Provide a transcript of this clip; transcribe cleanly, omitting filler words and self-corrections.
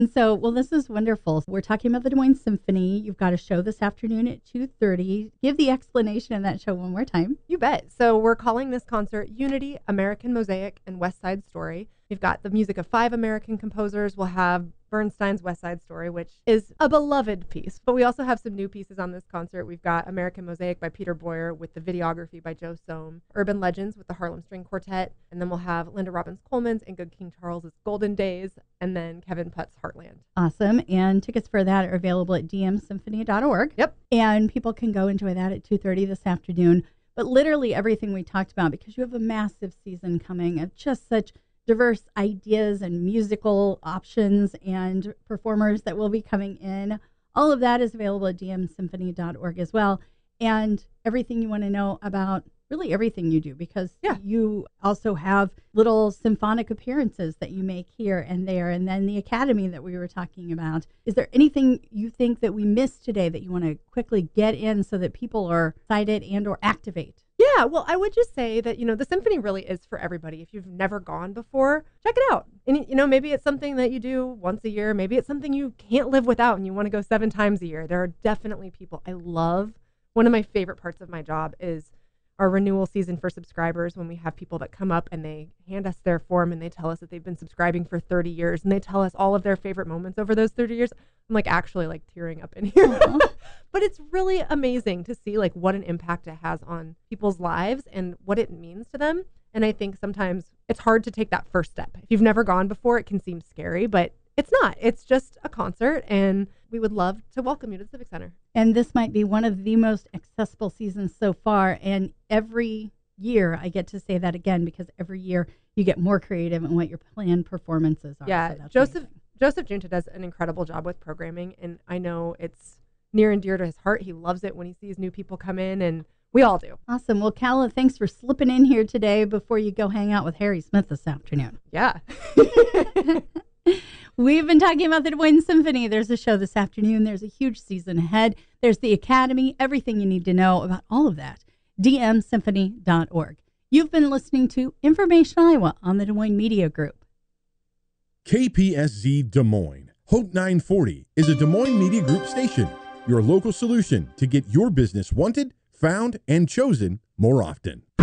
And so, well, this is wonderful. We're talking about the Des Moines Symphony. You've got a show this afternoon at 2:30. Give the explanation of that show one more time. You bet. So we're calling this concert Unity, American Mosaic, and West Side Story. We've got the music of 5 American composers. We'll have Bernstein's West Side Story, which is a beloved piece. But we also have some new pieces on this concert. We've got American Mosaic by Peter Boyer with the videography by Joe Sohm, Urban Legends with the Harlem String Quartet, and then we'll have Linda Robbins Coleman's and Good King Charles's Golden Days, and then Kevin Putt's Heartland. Awesome. And tickets for that are available at dmsymphony.org. Yep. And people can go enjoy that at 2:30 this afternoon. But literally everything we talked about, because you have a massive season coming of just such diverse ideas and musical options and performers that will be coming in. All of that is available at dmsymphony.org as well. And everything you want to know about really everything you do, because you also have little symphonic appearances that you make here and there. And then the academy that we were talking about. Is there anything you think that we missed today that you want to quickly get in so that people are excited and or activate? Yeah, well, I would just say that, the symphony really is for everybody. If you've never gone before, check it out. And, maybe it's something that you do once a year. Maybe it's something you can't live without and you want to go 7 times a year. There are definitely people. One of my favorite parts of my job is our renewal season for subscribers, when we have people that come up and they hand us their form and they tell us that they've been subscribing for 30 years and they tell us all of their favorite moments over those 30 years. I'm actually tearing up in here. But it's really amazing to see what an impact it has on people's lives and what it means to them. And I think sometimes it's hard to take that first step. If you've never gone before, it can seem scary, but it's not. It's just a concert, and we would love to welcome you to the Civic Center. And this might be one of the most accessible seasons so far. And every year, I get to say that again, because every year you get more creative in what your planned performances are. Yeah, so Joseph Junta does an incredible job with programming, and I know it's near and dear to his heart. He loves it when he sees new people come in, and we all do. Awesome. Well, Calla, thanks for slipping in here today before you go hang out with Harry Smith this afternoon. Yeah. We've been talking about the Des Moines Symphony. There's a show this afternoon. There's a huge season ahead. There's the Academy, everything you need to know about all of that. dmsymphony.org. You've been listening to Information Iowa on the Des Moines Media Group. KPSZ Des Moines. Hope 940 is a Des Moines Media Group station, your local solution to get your business wanted, found, and chosen more often.